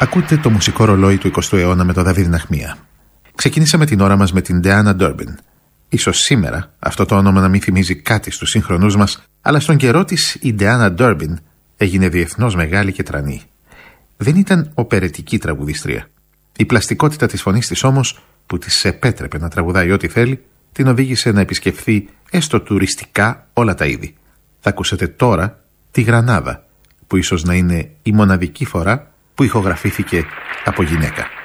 Ακούτε το μουσικό ρολόι του 20ου αιώνα με τον Δαβίδ Ναχμία. Ξεκίνησε με την ώρα μας με την Diana Durbin. Ίσως σήμερα αυτό το όνομα να μην θυμίζει κάτι στους σύγχρονούς μας, αλλά στον καιρό της η Diana Durbin έγινε διεθνώς μεγάλη και τρανή. Δεν ήταν οπερετική τραγουδίστρια. Η πλαστικότητα της φωνής της όμως, που της επέτρεπε να τραγουδάει ό,τι θέλει, την οδήγησε να επισκεφθεί έστω τουριστικά όλα τα είδη. Θα ακούσετε τώρα τη Γρανάδα, που ίσως να είναι η μοναδική φορά που ηχογραφήθηκε από γυναίκα.